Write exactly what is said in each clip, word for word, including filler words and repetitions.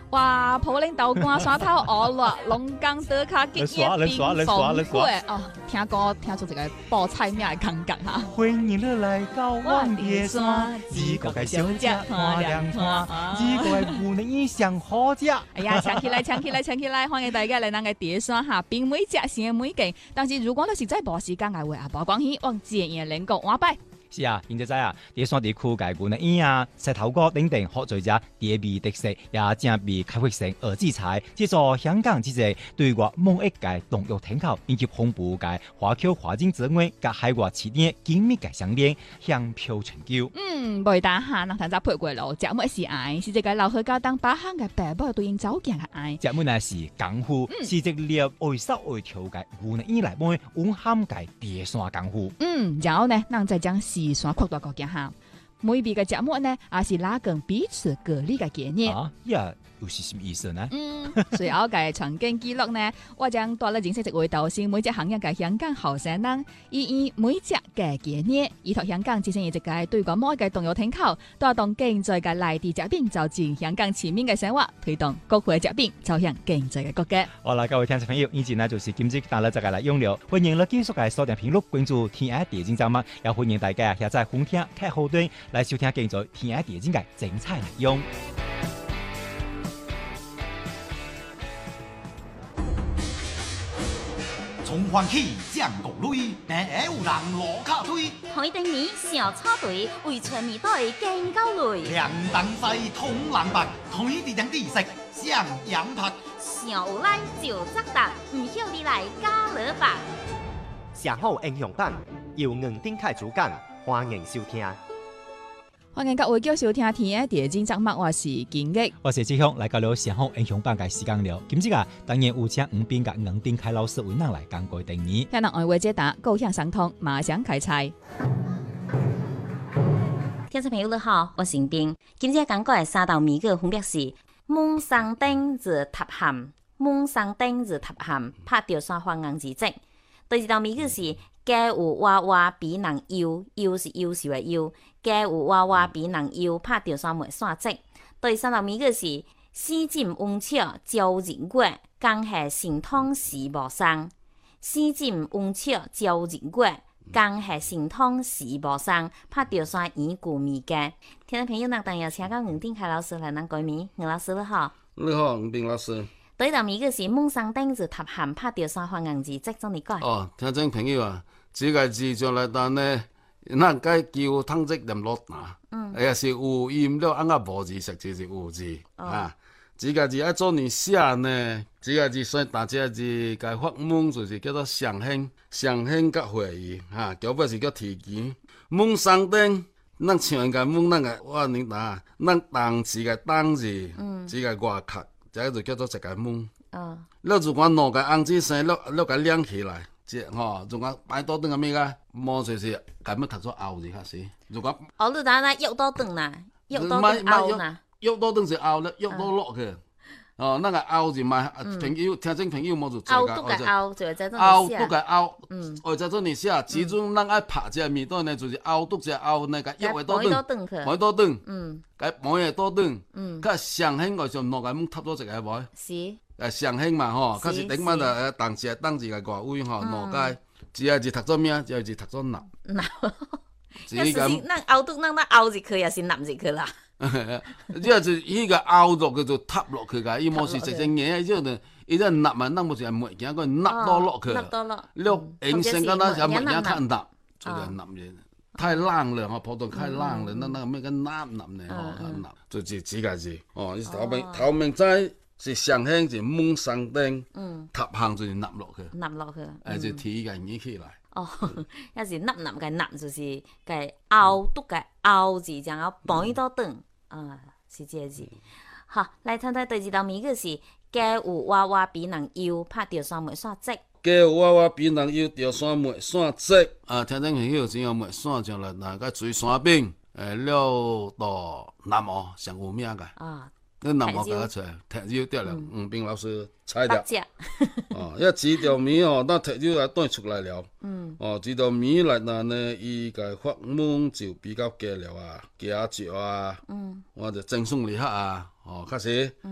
哇，普林豆干山头鵝肉，龍江德卡吉野冰鳳會哦，聽歌聽出一個報菜名嘅感覺哈。 歡迎你來到望蝶山，自個嘅小姐花亮花，自個嘅姑娘衣裳好食。 哎呀，搶起來，搶起來，搶起來！歡迎大家來咱嘅蝶山哈，並每隻先每件。但是如果你實在無時間嘅話，啊，無關係，往建議能夠我拜。 是啊，現在知啊，蝶山地區嘅姑娘衣啊，石頭哥等等，學在只蝶味特色，也正被開發成二字菜，製作香港之際對外貿易嘅動藥添口，以及恐怖嘅華僑華境之外，及海外起點緊密嘅相連，香飄長久。 嗯，袂打下，人談只配過咯，節目是愛，是一個老客家當把行嘅爸爸對應走鏡嘅愛。 節目呢是功夫，嗯、是一列愛手愛條嘅姑娘衣來買，蘊含嘅蝶山功夫。 嗯，然後呢，人再將時山擴大個鏡下，每筆嘅節目呢，也是拉近彼此隔離嘅概念。 啊，呀，又是什麼意思呢？ 嗯，隨後嘅傳經記錄呢，我將帶嚟認識一位導師，每隻行業嘅香港後生人，以以每隻嘅概念，依託香港之前一直嘅對個某嘅動搖停靠，帶動經濟嘅內地疾病，走進香港全面嘅生活，推動各國嘅疾病走向經濟嘅國家。 好啦，各位聽眾朋友，以前呢就是今日帶嚟這個來用了，歡迎你繼續嘅鎖定頻率，關注天愛電競節目，也歡迎大家下載紅聽客戶端來收聽繼續天愛電競嘅精彩內容。 從歡喜降國淚，平下有人落卡推。 海頂面小草堆，為全面隊更高累。 兩燈西通冷白，推啲人啲食上羊拍。 上有來就責答，唔曉你來加勒白。 上好英雄版由吳丁凱主講，歡迎收聽。 歡迎各位繼續收聽天愛電競節目，我是金玉， 我是志雄，來到了上好英雄版嘅時間了。今日啊，當然有請吳斌甲吳丁凱老師為咱來講過定義。 向人愛為解答，高向相通，馬上開菜。 聽眾朋友你好，我是吳斌。今日講過嘅三道謎語分別是：夢上頂日塌陷，夢上頂日塌陷，拍掉山花硬字跡。第二道謎語是：家有娃娃比人幼，幼是幼是為幼。家有娃娃比人幼，拍掉山梅山積。第三道謎語是：絲錦溫笑照人月，江下神通是無雙。絲錦溫笑照人月，江下神通是無雙，拍掉山耳故物嘅。聽眾朋友，咱當然請到吳丁凱老師來咱改名。吳老師你好。 你好，吳斌老師。 第一道謎語是夢上頂日塌陷，拍掉山花硬字跡，怎你講？ 哦，聽眾朋友啊，這個字上來單呢，咱該叫湯積念落啊，嗯，也是有音了，按個無字實際是有字、哦、啊。這個字愛做你寫呢，這個字算大隻字，該發夢就是叫做上興，上興甲會議哈，叫不是叫提前。夢上頂，咱唱個夢，咱個我你打，咱當字個當字，嗯，這個外殼。這個就叫做一個夢。哦。你如果兩個紅紙生，你你個連起來，即吼，如果擺倒轉個咩個，冇就是咁樣讀作拗字較死。如果哦，你打那喐倒轉啦，喐倒轉拗啦。 喐倒轉是拗咧，喐倒落去。哦，那個拗字嘛，朋友聽眾朋友冇就拗都個拗，就係這種拗都個拗。 嗯。 或者做你寫，其中咱愛拍隻面段呢，就是拗都隻拗那個喐會倒轉，會倒轉。嗯。cái mỗi ngày多頓，佢上興我上落個咁揼咗一個位，是，誒上興嘛吼，佢是頂晚就誒當時係當時嘅外位吼，落街，只係只讀咗咩？只係只讀咗立。 立，有時是咱拗都咱咱拗入去，也是立入去啦。 即係就依個拗落佢就揼落去㗎，伊冇是直正嘢，即係伊個立嘛，咱冇是係物件，佢立多落去， 立多落， 落形成咁啦，就物件太立，就係立嘢。太冷了哈，普通太冷了，那那個咩個南南呢？哦，南就字字個字哦，頭明頭明仔是上興是夢上頂，塌陷就是納落去， 納落去， 誒就提個耳起來。 哦，要是納納個納就是個拗讀個拗字，然後綁一道頓，啊是這個字。好，來睇睇第二道謎語是家有娃娃比人幼，拍掉山梅山積。 家有娃娃比人幼，掉山梅山積。啊，聽眾朋友，只有梅山上來那個水山邊，誒了到南澳上有名個。啊，你南澳嗰個出，踢腰掉了，吳斌老師猜掉。哦，一幾條謎哦，那踢腰也當出來了。嗯。哦，幾條謎來那呢？伊個發夢就比較假了啊，假著啊。嗯。我就正宗嚟黑啊，哦，開始。嗯。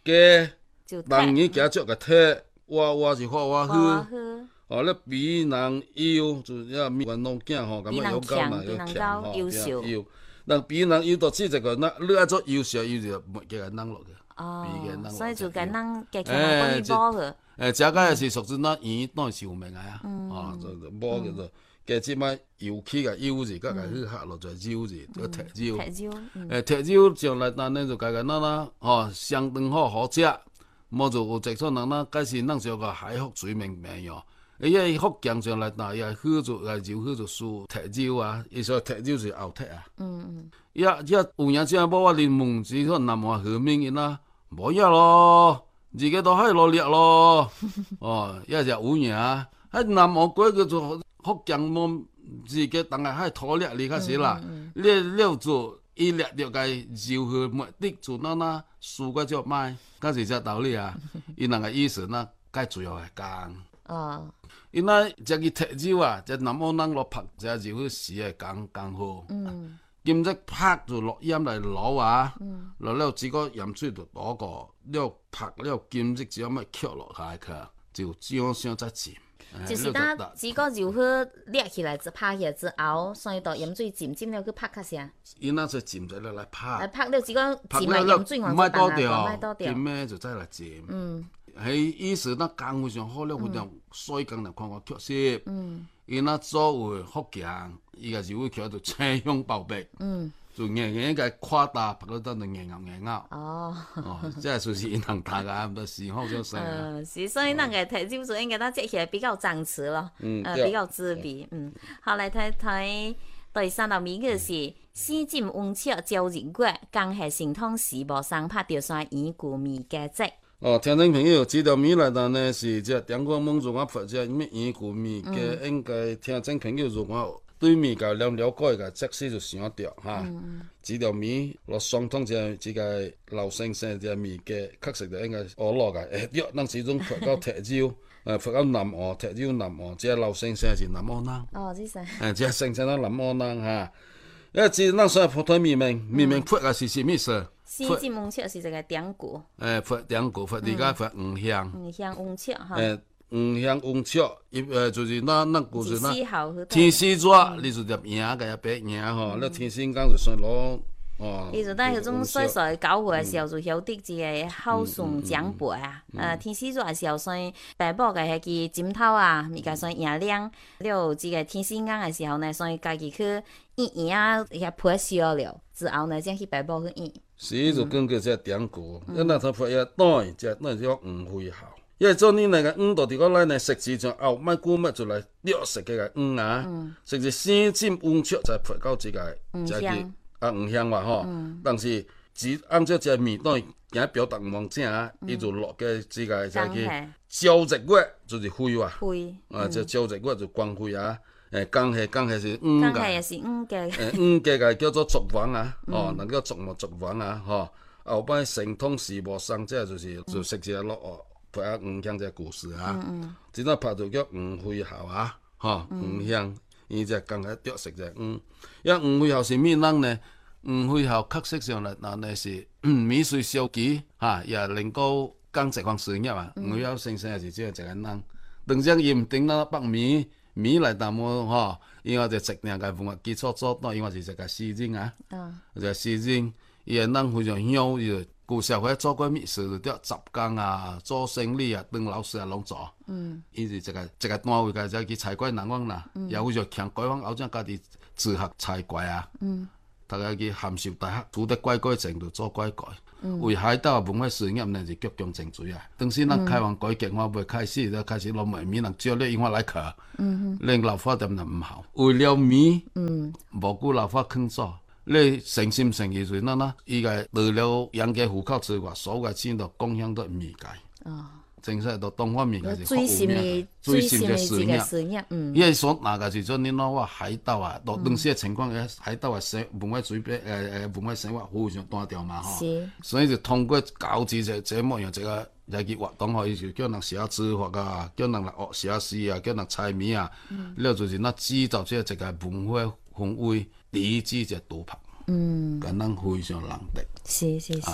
加， 就人伊加足个摕，我我是画我好好。哦，咧比人优，就遐闽南拢囝吼，感觉有够嘛，有强吼， 优秀。 人比人优到即一个，那你爱做优秀，伊就袂加个人落去。 哦， 所以就甲人加起来帮伊补个。 诶，食个也是属于咱圆当是有名个啊，哦，就就补叫做加即摆油起个油字，甲甲去下落在油字，叫踢椒。 踢椒， 诶，踢椒上来单呢就家家咱啦，吼，相当好好食，无就有一种人啦，假使咱小个海福水面面哟。伊迄福建上来打，伊好做来揉好做输踢椒啊，伊说踢椒是后踢啊。嗯嗯。伊啊，伊啊有影只无我啉问是说南华和面因啦，无影咯，自己都海落力咯。哦，伊是有影，迄南华过叫做福建无自己当下海土力哩较实啦。你了做伊掠着个揉好目的做哪哪输个足歹，敢是只道理啊？伊两个意思那该最后个工。哦。因那食去踢椒啊，只南澳人落拍，只就好时会讲讲好。嗯。今只拍就落盐来卤啊，落了只个盐水就倒过，了拍了今只只要咪扣落下去，就这样先再浸。 就是当只个揉好捏起来，拍起来之后，所以到盐水浸浸了去拍较啥？ 因那是浸在了来拍。 来拍了只个浸来盐水，我就当啊，卖倒掉。 浸咩就再来浸。嗯。迄意思那工非常好了，非常水工来看看确实。嗯。伊那作为福建，伊个是会叫做青香包白。嗯。就硬硬个夸大，拍到当就硬咬硬咬。哦。哦，这就是因人读啊，毋是好少生啊。 嗯，是，所以咱个摕酒水应该当接起来比较张弛咯，嗯，呃，比较滋味。嗯。好，来睇睇第三道谜语是：四浸温灼朝日月，江下神通时无生，拍着山圆古米加节。 哦，听众朋友，这条谜内头呢是这电光猛如我发这咩圆古米加，应该听众朋友如果对米个了了解个，即使就想着哈。这条谜落双通这这个老先生这米加，确实就应该学落个。诶，对，咱始终发到踢椒，诶，发到南澳踢椒南澳，这老先生是南澳人。 哦，这是。 诶，这先生咱南澳人哈。诶，这咱说普通面面面面发个是什么意思？ 四浸温灼是一个典故。 诶，发典故发而家发五香。 五香温灼哈。 诶，五香温灼，伊诶就是咱咱故事咱天使纸，你就入赢个白赢吼，了天使讲就算攞哦。 伊就当迄种细细九岁时候就晓得一个孝顺长辈啊，呃，天使纸也是要算爸母个迄支枕头啊，伊甲算赢亮，了即个天使眼个时候呢，所以家己去验验啊，遐配烧了之后呢，才去爸母去验。 是就根据这典故，咱那头发也短，这那叫黄灰孝。因为做你那个黄，到伫个咱的食指上后，莫久莫就来了食个个黄啊，甚至先浸温灼才发到这个这个啊黄香话吼。但是只按照这面段行表达梦正啊，伊就落个这个这个朝日月就是灰哇， 灰啊，这朝日月就光辉啊。诶，江下江下是黄个，江下也是黄个， 诶，黄个个叫做烛王啊，哦，能够烛木烛王啊，吼。后摆神通时无生，这就是就食一落哦。拍啊黄香这故事啊，真正拍就叫黄灰孝啊，吼黄香，伊只讲个着实只黄，因黄灰孝是咩人呢？黄灰孝确实上来，那呢是米水小鸡哈，也能够讲这项事业啊。黄灰孝先生也是这样一个人，当然伊毋顶咱北米米来淡薄吼，因为就直领个文化基础做到，因为是一个诗人啊，一个诗人，伊个人非常晓伊就。旧社会做过秘书，就着杂工啊，做生意啊，当老师啊，拢做。嗯。伊是一个一个单位个，才去采拐人翁啦，也有就强拐方后，正家己自学采拐啊。嗯。大家去函授大学，拄得拐拐证就做拐拐。嗯。为海岛文化事业呢是鞠躬尽瘁啊。当时咱开放改革还未开始，就开始拢卖米人招咧因法来客。嗯哼。连老花店也毋好，为了米。嗯。无久老花坑走。你诚心诚意就那那，伊个除了养家糊口之外，所有个钱都贡献到米界。哦。正说到东方米界是服务业，最心的事业。嗯。因为所那个时阵，你那话海岛啊，到当时的情况个海岛啊生文化水平，诶诶文化生活非常单调嘛吼。是。所以就通过搞这这这么样一个来去活动吼，伊就叫人写字法啊，叫人来学写诗啊，叫人猜谜啊。嗯。了就是那制造这一个文化氛围。第一支就独拍，嗯，跟咱非常难得。 是是是。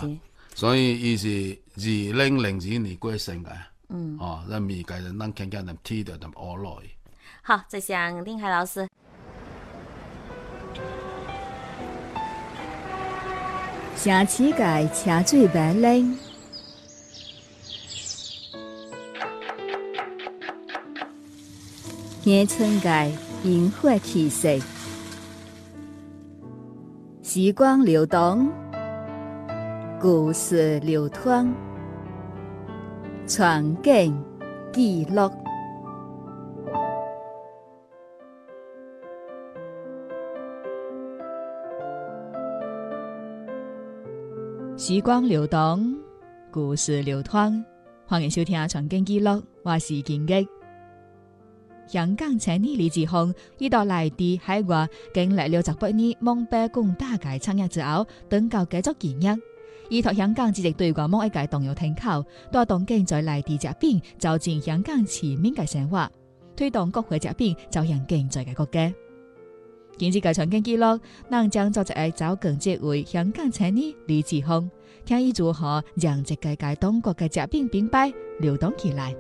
所以伊是二零零二年过生嘅。嗯，哦，咱咪家人咱看看咱睇到咱学落去。 好，再向丁海老师。 城市界车水马龙，乡村界烟火气息，时光流动，故事流淌，传景记录。时光流动，故事流淌，欢迎收听《传景记录》，我是金吉。香港青年李志宏，伊到内地海外經歷了十八年蒙北共大界產業之後，等到繼續建業。依託香港積極對外貿易嘅動搖停靠，帶動經在內地食品走進香港市民嘅生活，推動各會食品走向經濟嘅國家。今次嘅傳景記錄，咱將作一走更這位香港青年李志宏，聽伊如何讓這個界東國嘅食品品牌流動起來。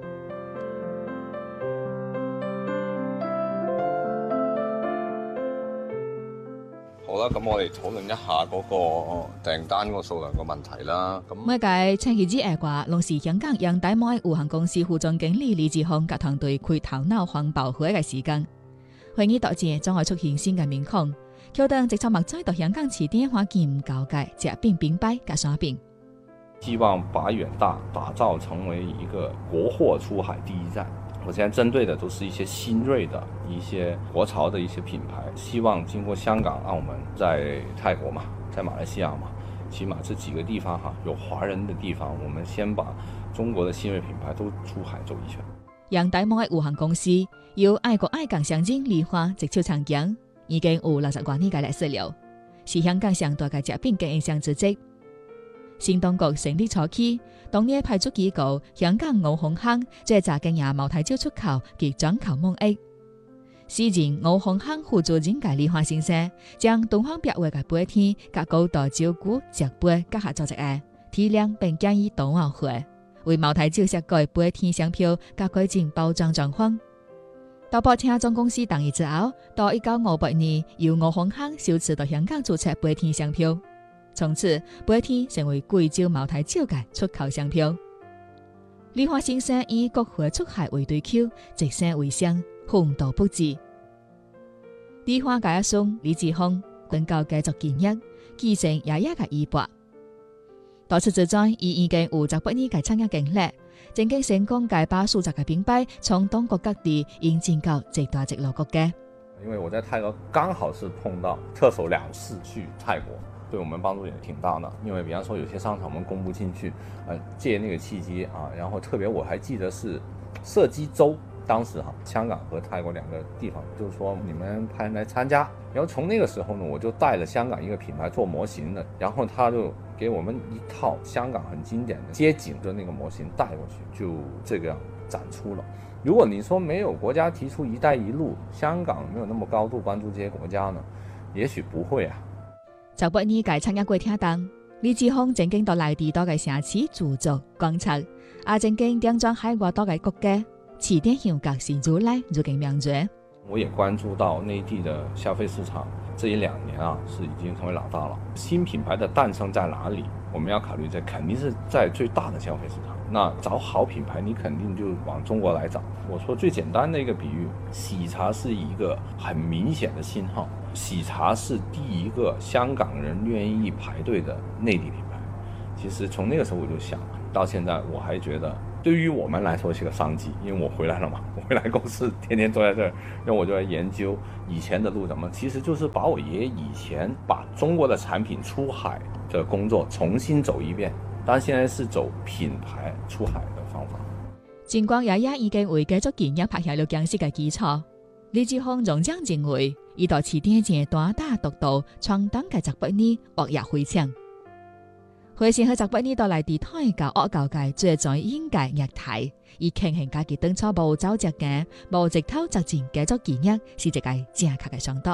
好啦，咁我哋討論一下嗰個訂單嗰個數量嘅問題啦。咁每屆青協之誒話，攏是香港洋大貿易有限公司副總經理李志宏及團隊開頭腦環保會嘅時間。會議導致將會出現新嘅面孔，橋等直接麥再到香港起點花建高嘅食品品牌及產品。 希望把遠大打造成為一個國貨出海第一站。我現在針對的都是一些新銳的一些國潮的一些品牌，希望經過香港、澳門，在泰國嘛，在馬來西亞嘛，起碼這幾個地方哈，有華人的地方，我們先把中國的新銳品牌都出海走一圈。 洋大貿易有限公司由愛國愛港象徵梨花直銷長江，已經有六十多年嘅歷史了，是香港上大嘅食品經營商之一。新當局成立初期，當年派出機構香港澳紅坑，即係經營茅台酒出口及轉口貿易。時任澳紅坑副主任嘅李華先生，將東方別位嘅杯天及高度照顧石杯結合做一個體量並建議冬奧會，為茅台酒設計杯天商標及改進包裝狀況。到博聽總公司同意之後，到一九五八年由澳紅坑首次到香港註冊杯天商標。從此，杯天成為貴州茅台酒嘅出口商標。李華先生以國貨出海為對口，直線為上，風度不止。李華嘅阿孫李志宏等到繼續建業，繼承爺爺嘅衣缽。到此之在，伊已經有十八年嘅產業經歷，正經成功嘅把數十嘅品牌從東國各地引進到最大直落國家。 因為我在泰國剛好是碰到特首兩次去泰國。對我們幫助也挺大的，因為比方說有些商場我們供不進去，呃，借那個契機啊，然後特別我還記得是射擊周，當時哈，香港和泰國兩個地方，就是說你們派人來參加，然後從那個時候呢，我就帶了香港一個品牌做模型的，然後他就給我們一套香港很經典的街景的那個模型帶過去，就這個樣展出了。如果你說沒有國家提出一帶一路，香港沒有那麼高度關注這些國家呢，也許不會啊。 十八年嘅產業過程當，李志宏正經到內地多嘅城市駐足觀察，也正經點狀海外多嘅國家，起點香港新竹來入境名嘴。 我也關注到內地的消費市場，這一兩年啊，是已經成為老大了。新品牌的誕生在哪裡？我們要考慮這肯定是在最大的消費市場。那找好品牌，你肯定就往中國來找。我說最簡單的一個比喻，喜茶是一個很明顯的信號。喜茶是第一個香港人願意排隊的內地品牌。其實從那個時候我就想，到現在我還覺得，對於我們來說是個商機，因為我回來了嘛，我回來公司天天坐在這兒，然後我就在研究以前的路怎麼，其實就是把我爺以前把中國的產品出海的工作重新走一遍，但現在是走品牌出海的方法。 盡管爺爺已經為繼續建業拍下了堅實嘅基礎，李志宏仍將認為，伊到起點前大大獨到，創當嘅十八年惡業回響。回想喺十八年到內地推教惡教界最在應該業態，以慶幸家己當初無走直嘅，無直頭直前繼續建業，是一個正確嘅上道。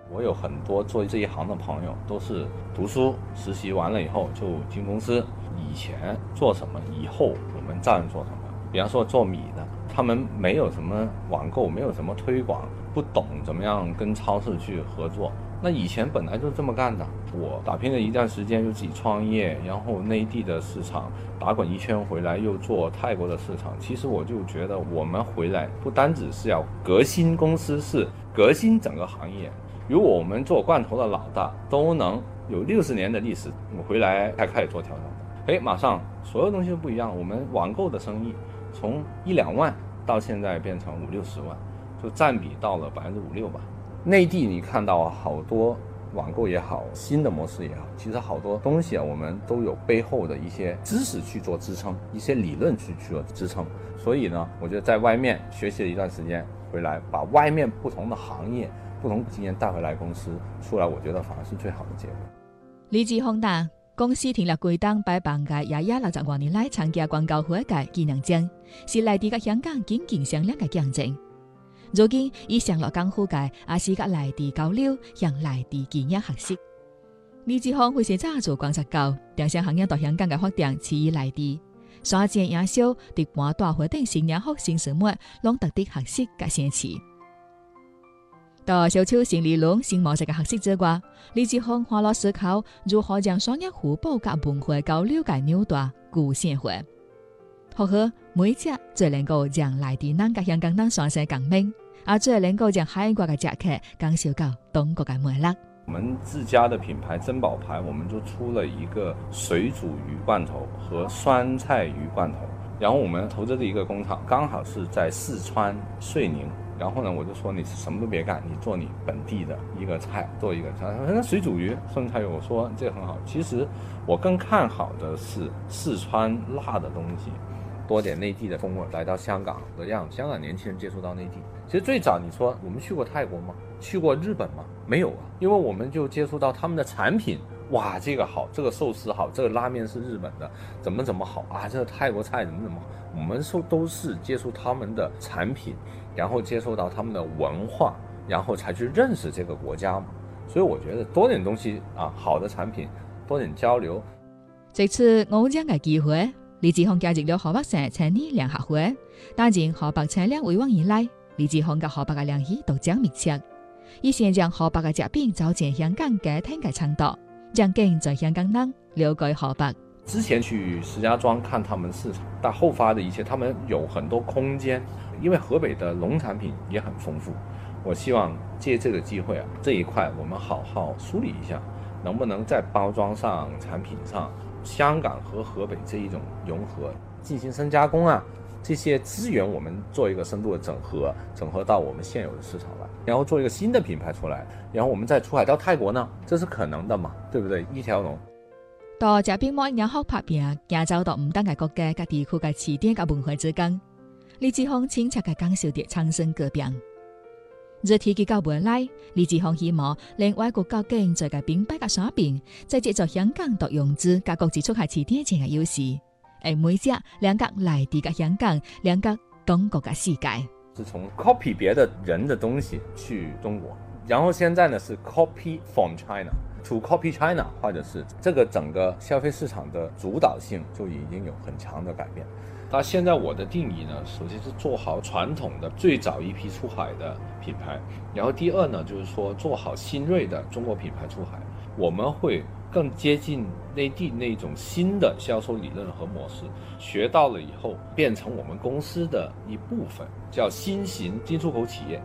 我有很多做这一行的朋友，都是读书实习完了以后就进公司，以前做什么，以后我们照样做什么。比方说做米的，他们没有什么网购，没有什么推广，不懂怎么样跟超市去合作。那以前本来就这么干的，我打拼了一段时间就自己创业，然后内地的市场打滚一圈回来，又做泰国的市场。其实我就觉得我们回来不单只是要革新公司，是革新整个行业。如果我们做罐头的老大都能有六十年的历史，我回来才开始做调整，哎，马上所有东西都不一样。我们网购的生意从一两万到现在变成五六十万，就占比到了百分之五六吧。内地你看到好多网购也好，新的模式也好，其实好多东西啊，我们都有背后的一些知识去做支撑，一些理论去去做支撑。所以呢，我觉得在外面学习了一段时间回来，把外面不同的行业、不同的经验带回来公司出来，我觉得反而是最好的结果。 李志宏答，公司成立幾檔擺辦嘅也也六十多年來參加廣告會嘅技能證，是內地嘅香港經濟上兩嘅競爭。如今以上落港府嘅也是甲內地交流，向內地經驗學習。李志宏會是早做觀察到，電商行業到香港嘅發展遲於內地，所以營銷直半大活動新年後新事物，攏特地學習甲先期。到小丑新理論、新模式嘅學習之外，李志宏花落思考如何將商業互補及文化交流嘅紐帶固線化，學好每隻最能夠將內地人及香港人雙生共鳴，而最能夠將海外嘅食客感受到中國嘅魅力。 我們自家的品牌珍寶牌，我們就出了一個水煮魚罐頭和酸菜魚罐頭，然後我們投資的一個工廠剛好是在四川遂寧。然後呢，我就說你什麼都別幹，你做你本地的一個菜，做一個菜。那水煮魚、酸菜魚，我說這個很好。其實我更看好的是四川辣的東西，多點內地的風味來到香港，讓香港年輕人接觸到內地。其實最早你說我們去過泰國嗎？去過日本嗎？沒有啊，因為我們就接觸到他們的產品。哇，這個好，這個壽司好，這個拉麵是日本的，怎麼怎麼好啊？這個泰國菜怎麼怎麼好？我們說都是接觸他們的產品，然後接觸到他們的文化，然後才去認識這個國家嘛。所以我覺得多點東西啊，好的產品，多點交流。 這次我將嘅機會，李志宏加入了河北省青年聯合會，擔任河北青年委員以來，李志宏กับ河北嘅聯繫都將密切，以先將河北嘅食品走進香港嘅聽嘅程度。讓更在香港人了解河北。 之前去石家莊看他們市場，但後發的一切，他們有很多空間，因為河北的農產品也很豐富。我希望借這個機會啊，這一塊我們好好梳理一下，能不能在包裝上、產品上，香港和河北這一種融合，進行深加工啊，這些資源我們做一個深度的整合，整合到我們現有的市場來，然後做一個新的品牌出來，然後我們再出海到泰國呢，這是可能的嘛，對不對？一條龍。 到這邊每年後拍片，行走到唔同嘅國家、各地區嘅詞典及文化之間，李志宏清澈嘅感受到產生改變。自提及到未來，李志宏希望令外國究竟在嘅品牌嘅產品，在接觸香港獨用之各國之出海詞典前嘅優勢。而每隻兩個內地嘅香港，兩個中國嘅世界， 是從 copy 別的人的東西去中國，然後現在呢是 copy from China to copy China， 或者是這個整個消費市場的主導性就已經有很強的改變。那現在我的定義呢，首先是做好傳統的最早一批出海的品牌，然後第二呢，就是說做好新銳的中國品牌出海，我們會更接近內地那種新的銷售理論和模式，學到了以後變成我們公司的一部分，叫新型進出口企業。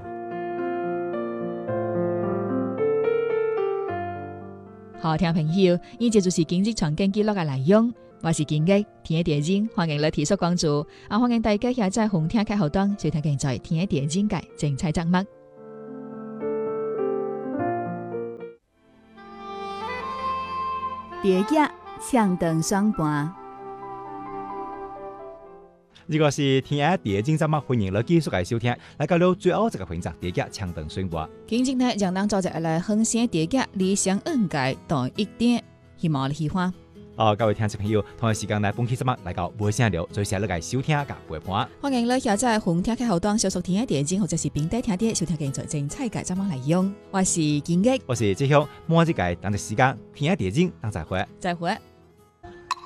好，聽朋友，呢節就是經濟傳經記錄嘅內容。我是建基，聽一點鐘，歡迎你提出關注，啊，歡迎大家下載紅聽開後端，收聽現在聽一點鐘嘅精彩節目。 第一唱燈雙盤， 呢個是聽一點鐘節目，歡迎你繼續嚟收聽。嚟到了最後這個環節，第一唱燈雙盤。 今天呢，讓咱做一來分享第一理想應該到一點，希望你喜歡。 哦，各位聽眾朋友，同一時間呢，本期節目嚟到尾聲了，最時你嚟收聽甲陪伴。 歡迎你下載紅聽嘅後端小熟聽嘅電影，或者是並帶聽啲收聽嘅財政菜價怎麼嚟用？我是建益， 我是志雄，每一個當隻時間聽電影，當再會， 再會。